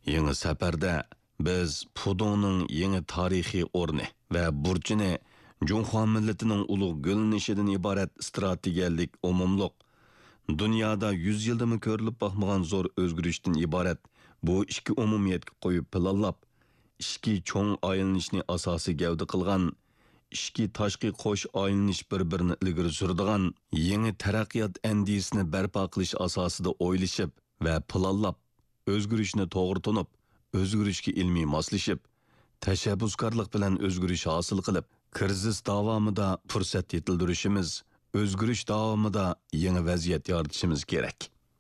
Yangi safarda biz Pudongning yangi tarixiy o'rni va burchini Junxo millatining ulug' gulnishidan iborat strategiyalik umumliq, dunyoda 100 yildami ko'rilib boqmagan zo'r o'zgarishdan iborat bu ikki umumiyatga qo'yib planlab, ikki cho'ng aylanishni asosiy gavda qilgan, ikki tashqi qo'sh aylanish bir-birini ilgari suradigan yangi taraqqiyot andisini barpo qilish asosida o'ylashib va planlab, o'zgarishni to'g'ri tunib, o'zgarishga ilmiy moslashib, tashabbuskorlik bilan o'zgarish hosil qilib, krizis davomida fursat yetildirishimiz, o'zgarish davomida yangi vaziyat yaratishimiz kerak.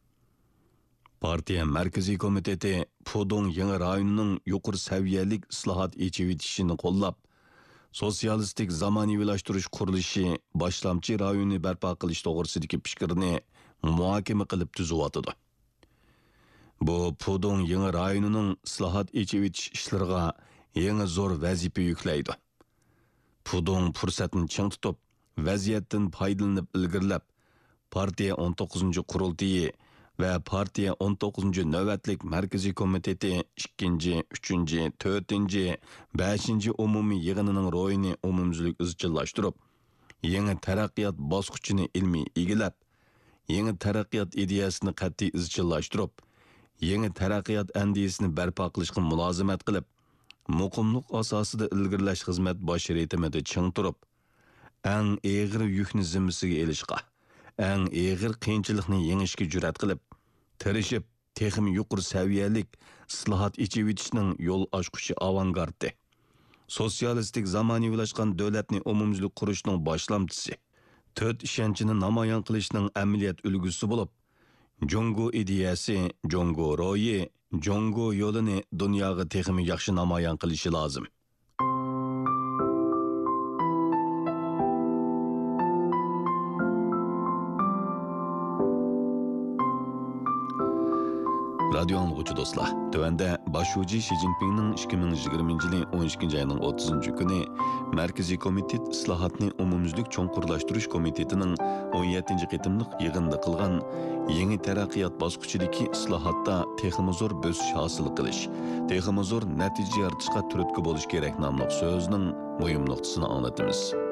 Partiya Markaziy komiteti Pudong yangi rayonining yuqori saviyalik islohot echivitishini qo'llab, sotsialistik zamonaviylashtirish qurilishi boshlamchi rayonni barpo qilish to'g'risidagi fikrni muhokama qilib tuzyotdi. Bu Pudong yangi rayonining islohot echivitish ishlariga yangi zo'r vazifa yuklaydi. Pudong fursatni ching tutib, vaziyatdan foydalanib ilgirlab, partiya 19 qurultiyi va partiya 19 navbatlik Markaziy komiteti 2, 3, 4, 5 umumiy yig'inining ro'yini umumzlik izchillashtirib, yangi taraqqiyot bosqichini ilmiy egilab, yangi taraqqiyot ideyasini qat'iy izchillashtirib, yangi taraqqiyot andisini barpo qilishga mulozimat qilib, muqimlik asosida ilgirlash xizmat bosh ritimida ching turib, eng og'ir yukni zimmasiga elishga, eng og'ir qiyinchilikni yengishga jur'at qilib, tirishib, texim yuqori saviyalik islohot echivitishning yo'l ochquchi avangardi. Sotsialistik zamonaviylashgan davlatni umumchilik qurishning boshlamchisi, to'rt ishonchini namoyon qilishning amaliyot ulgusi bo'lib, Jongo ideyasi, Jongo ro'yi, Jongo yo'lini dunyoga texim yaxshi namoyon qilishi lozim. Radio anlıqçı dostlar, tövəndə başucu Xi Jinping'nin 2020 yılın 12 ayının 30 günü Merkezi Komitet İslahatını Umumizlik Çoğunqurlaştırış Komitetinin 17. qitimliq yığında qılğan yeni taraqqiyot bosqichidagi islohotda teximizor bösüş hosil qilish, teximizor natija yaratishga turtki bo'lish kerak nomli so'zning muhim nuqtasini anglatamiz.